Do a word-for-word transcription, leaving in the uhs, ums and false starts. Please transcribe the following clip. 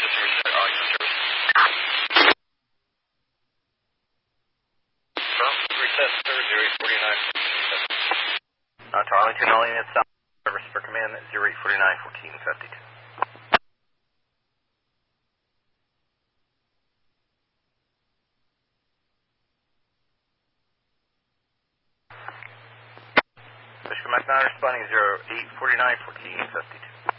Uh, to Arlington, Alien, South Service for Command zero eight four nine, fourteen fifty-two. Michigan Mike nine responding zero eight four nine, fourteen fifty-two.